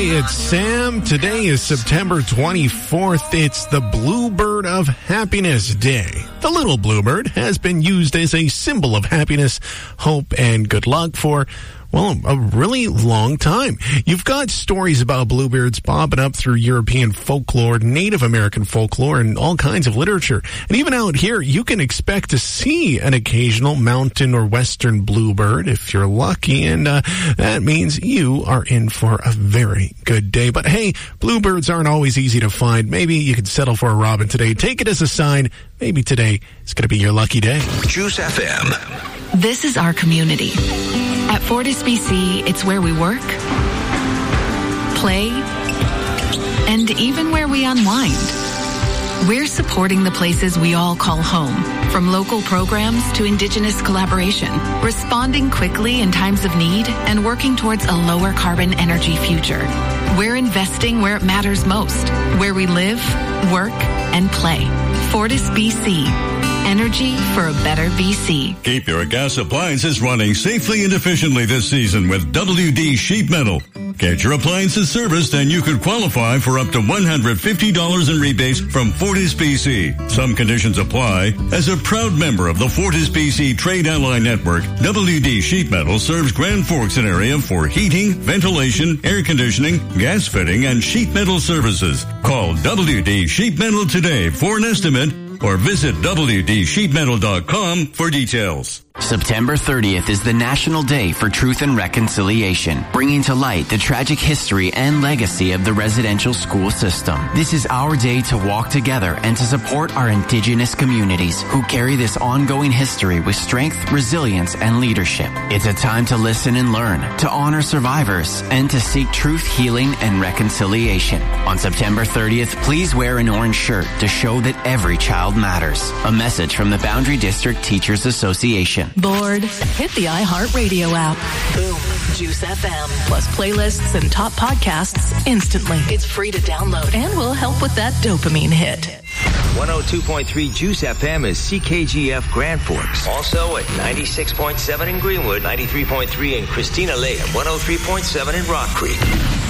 it's Sam. Today is September 24th. It's the Bluebird of Happiness Day. The little bluebird has been used as a symbol of happiness, hope, and good luck for, well, a really long time. You've got stories about bluebirds bobbing up through European folklore, Native American folklore, and all kinds of literature. And even out here, you can expect to see an occasional mountain or western bluebird if you're lucky, and that means you are in for a very good day. But hey, bluebirds aren't always easy to find. Maybe you could settle for a robin today. Take it as a sign. Maybe today is going to be your lucky day. Juice FM. This is our community. At Fortis BC, it's where we work, play, and even where we unwind. We're supporting the places we all call home, from local programs to Indigenous collaboration, responding quickly in times of need and working towards a lower carbon energy future. We're investing where it matters most, where we live, work, and play. Fortis BC. Energy for a better BC. Keep your gas appliances running safely and efficiently this season with WD Sheet Metal. Get your appliances serviced and you could qualify for up to $150 in rebates from Fortis BC. Some conditions apply. As a proud member of the Fortis BC Trade Ally Network, WD Sheet Metal serves Grand Forks and area for heating, ventilation, air conditioning, gas fitting, and sheet metal services. Call WD Sheet Metal today for an estimate or visit WDSheetMetal.com for details. September 30th is the National Day for Truth and Reconciliation, bringing to light the tragic history and legacy of the residential school system. This is our day to walk together and to support our Indigenous communities who carry this ongoing history with strength, resilience, and leadership. It's a time to listen and learn, to honor survivors, and to seek truth, healing, and reconciliation. On September 30th, please wear an orange shirt to show that every child matters. A message from the Boundary District Teachers Association. Bored? Hit the iHeartRadio app. Boom. Juice FM. Plus playlists and top podcasts instantly. It's free to download and will help with that dopamine hit. 102.3 Juice FM is CKGF Grand Forks. Also at 96.7 in Greenwood, 93.3 in Christina Lake, and 103.7 in Rock Creek.